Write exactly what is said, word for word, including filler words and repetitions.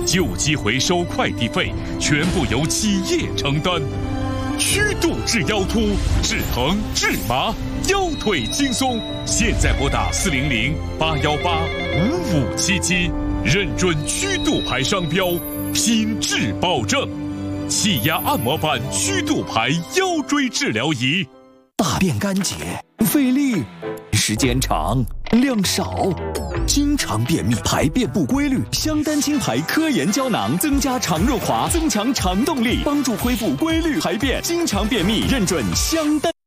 救急回收快递费全部由企业承担。曲度治腰突，治疼治麻，腰腿轻松。现在拨打四零零八幺八五五七七，认准曲度牌商标，品质保证。气压按摩板曲度牌腰椎治疗仪。 大便干结，费力，时间长，量少，经常便秘，排便不规律。香丹清排科研胶囊增加肠润滑，增强肠动力，帮助恢复规律排便。经常便秘，认准香丹。